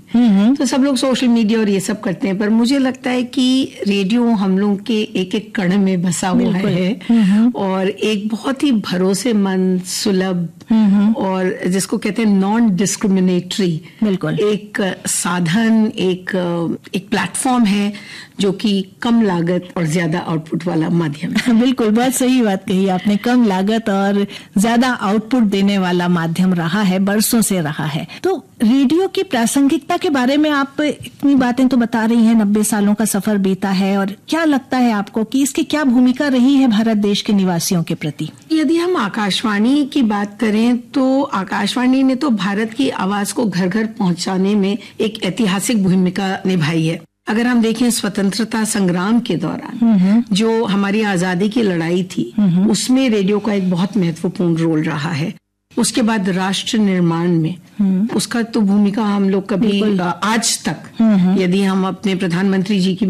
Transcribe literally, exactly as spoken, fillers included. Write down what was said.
तो सब लोग सोशल मीडिया और ये सब करते हैं, पर मुझे लगता है कि रेडियो हम लोग के एक एक कण में बसा हुआ है और एक बहुत ही भरोसेमंद, सुलभ और जिसको कहते हैं नॉन डिस्क्रिमिनेटरी बिल्कुल एक साधन, एक एक प्लेटफॉर्म है जो कि कम लागत और ज्यादा आउटपुट वाला माध्यम है। बिल्कुल, बहुत सही बात कही आपने। कम लागत और ज्यादा आउटपुट देने वाला माध्यम रहा है, बरसों से रहा है। तो रेडियो की प्रासंगिकता के बारे में आप इतनी बातें तो बता रही हैं, नब्बे सालों का सफर बीता है, और क्या लगता है आपको कि इसकी क्या भूमिका रही है भारत देश के निवासियों के प्रति? यदि हम आकाशवाणी की बात करें तो आकाशवाणी ने तो भारत की आवाज को घर घर पहुंचाने में एक ऐतिहासिक भूमिका निभाई है। अगर हम देखें स्वतंत्रता संग्राम के दौरान जो हमारी आजादी की लड़ाई थी, उसमें रेडियो का एक बहुत महत्वपूर्ण रोल रहा है। उसके बाद राष्ट्र निर्माण में उसका तो भूमिका हम लोग कभी आज तक, यदि हम अपने प्रधानमंत्री जी की